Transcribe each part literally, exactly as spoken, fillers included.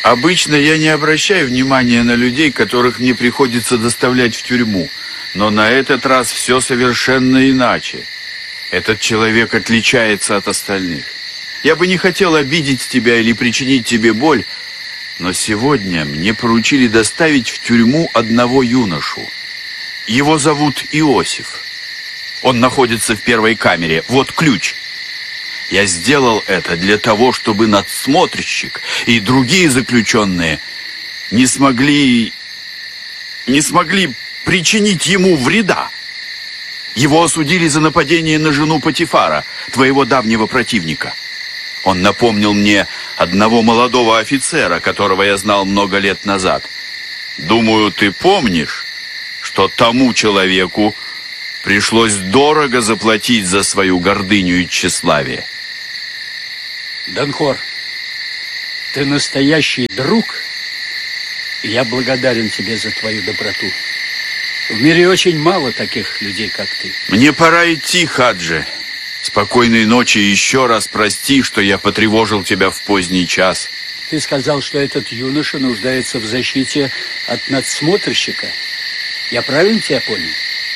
Обычно я не обращаю внимания на людей, которых мне приходится доставлять в тюрьму. Но на этот раз все совершенно иначе. Этот человек отличается от остальных. Я бы не хотел обидеть тебя или причинить тебе боль, но сегодня мне поручили доставить в тюрьму одного юношу. Его зовут Иосиф. Он находится в первой камере. Вот ключ. Я сделал это для того, чтобы надсмотрщик и другие заключенные не смогли, не смогли причинить ему вреда. Его осудили за нападение на жену Потифара, твоего давнего противника. Он напомнил мне одного молодого офицера, которого я знал много лет назад. Думаю, ты помнишь, что тому человеку пришлось дорого заплатить за свою гордыню и тщеславие. Данкор, ты настоящий друг, и я благодарен тебе за твою доброту. В мире очень мало таких людей, как ты. Мне пора идти, Хаджи. Спокойной ночи и еще раз прости, что я потревожил тебя в поздний час. Ты сказал, что этот юноша нуждается в защите от надсмотрщика. Я правильно тебя понял?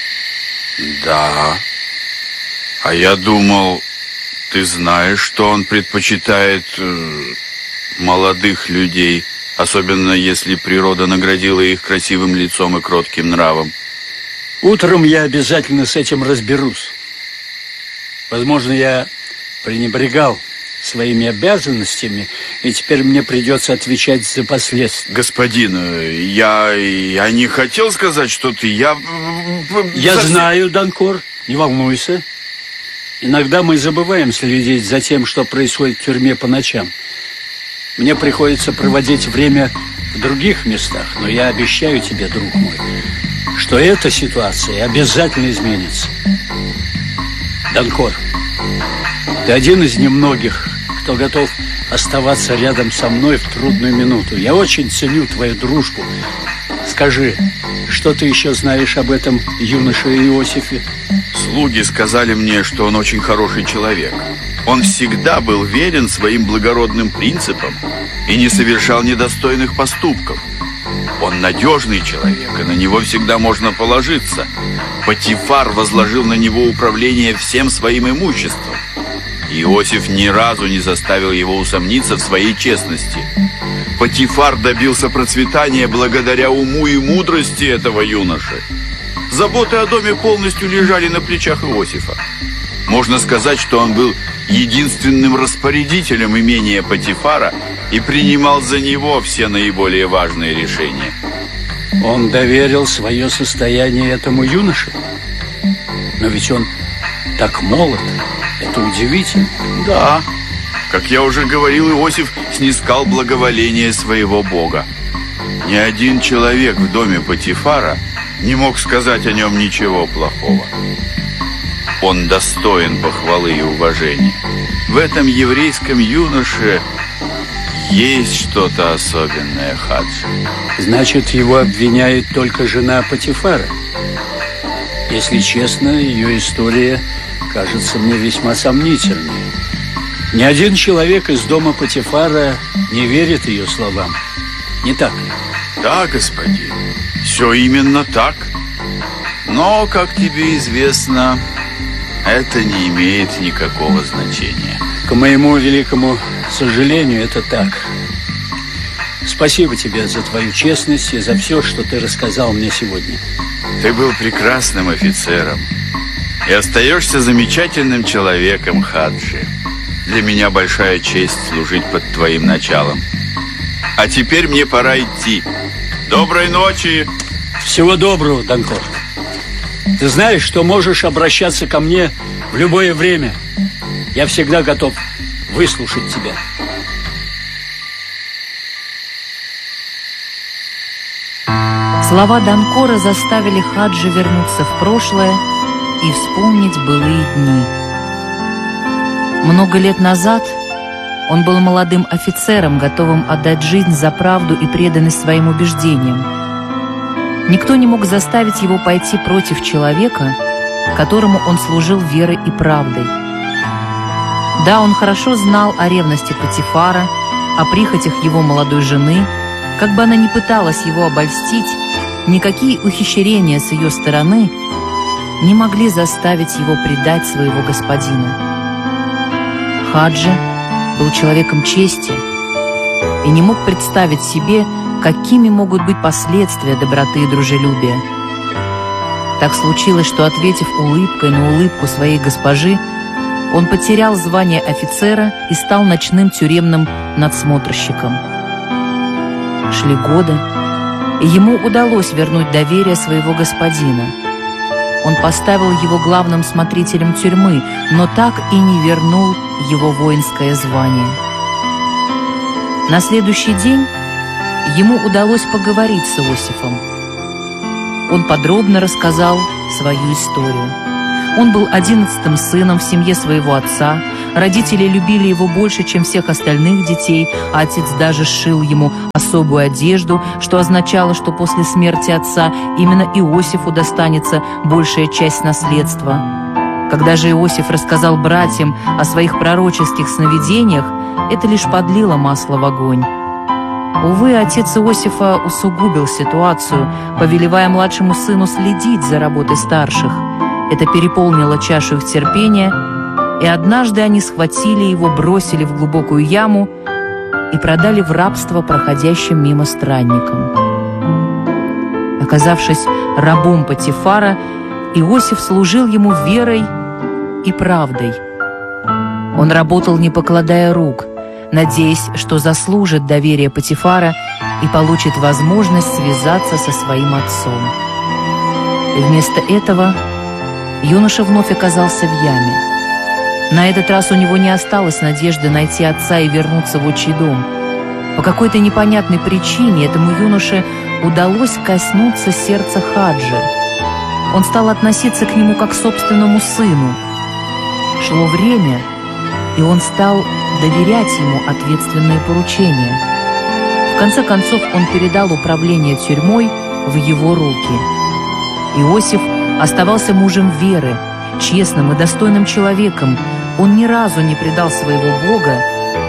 Да. А я думал, ты знаешь, что он предпочитает э, молодых людей, особенно если природа наградила их красивым лицом и кротким нравом. Утром я обязательно с этим разберусь. Возможно, я пренебрегал своими обязанностями, и теперь мне придется отвечать за последствия. Господин, я, я не хотел сказать, что ты... Я, я совсем... знаю, Данкор, не волнуйся. Иногда мы забываем следить за тем, что происходит в тюрьме по ночам. Мне приходится проводить время в других местах, но я обещаю тебе, друг мой, что эта ситуация обязательно изменится. Данкор, ты один из немногих, кто готов оставаться рядом со мной в трудную минуту. Я очень ценю твою дружбу. Скажи, что ты еще знаешь об этом юноше Иосифе? Слуги сказали мне, что он очень хороший человек. Он всегда был верен своим благородным принципам и не совершал недостойных поступков. Он надежный человек, и на него всегда можно положиться. Потифар возложил на него управление всем своим имуществом. Иосиф ни разу не заставил его усомниться в своей честности. Потифар добился процветания благодаря уму и мудрости этого юноши. Заботы о доме полностью лежали на плечах Иосифа. Можно сказать, что он был единственным распорядителем имения Потифара и принимал за него все наиболее важные решения. Он доверил свое состояние этому юноше? Но ведь он так молод. Это удивительно. Да. Как я уже говорил, Иосиф снискал благоволение своего Бога. Ни один человек в доме Потифара не мог сказать о нем ничего плохого. Он достоин похвалы и уважения. В этом еврейском юноше есть что-то особенное, Хаджи. Значит, его обвиняет только жена Потифара. Если честно, ее история кажется мне весьма сомнительной. Ни один человек из дома Потифара не верит ее словам. Не так ли? Да, господин. Все именно так. Но, как тебе известно, это не имеет никакого значения. К моему великому сожалению, это так. Спасибо тебе за твою честность и за все, что ты рассказал мне сегодня. Ты был прекрасным офицером и остаешься замечательным человеком, Хаджи. Для меня большая честь служить под твоим началом. А теперь мне пора идти. Доброй ночи! Всего доброго, Данкор. Ты знаешь, что можешь обращаться ко мне в любое время. Я всегда готов выслушать тебя. Слова Данкора заставили Хаджи вернуться в прошлое и вспомнить былые дни. Много лет назад он был молодым офицером, готовым отдать жизнь за правду и преданность своим убеждениям. Никто не мог заставить его пойти против человека, которому он служил верой и правдой. Да, он хорошо знал о ревности Потифара, о прихотях его молодой жены, как бы она ни пыталась его обольстить, никакие ухищрения с ее стороны не могли заставить его предать своего господина. Хаджи был человеком чести и не мог представить себе, какими могут быть последствия доброты и дружелюбия. Так случилось, что, ответив улыбкой на улыбку своей госпожи, он потерял звание офицера и стал ночным тюремным надсмотрщиком. Шли годы, и ему удалось вернуть доверие своего господина. Он поставил его главным смотрителем тюрьмы, но так и не вернул его воинское звание. На следующий день ему удалось поговорить с Иосифом. Он подробно рассказал свою историю. Он был одиннадцатым сыном в семье своего отца. Родители любили его больше, чем всех остальных детей, а отец даже сшил ему особую одежду, что означало, что после смерти отца именно Иосифу достанется большая часть наследства. Когда же Иосиф рассказал братьям о своих пророческих сновидениях, это лишь подлило масло в огонь. Увы, отец Иосифа усугубил ситуацию, повелевая младшему сыну следить за работой старших. Это переполнило чашу их терпения, и однажды они схватили его, бросили в глубокую яму и продали в рабство проходящим мимо странникам. Оказавшись рабом Потифара, Иосиф служил ему верой и правдой. Он работал, не покладая рук, надеясь, что заслужит доверие Потифара и получит возможность связаться со своим отцом. И вместо этого юноша вновь оказался в яме. На этот раз у него не осталось надежды найти отца и вернуться в отчий дом. По какой-то непонятной причине этому юноше удалось коснуться сердца Хаджи. Он стал относиться к нему как к собственному сыну. Шло время, и он стал доверять ему ответственные поручения. В конце концов, он передал управление тюрьмой в его руки. Иосиф оставался мужем веры, честным и достойным человеком. Он ни разу не предал своего Бога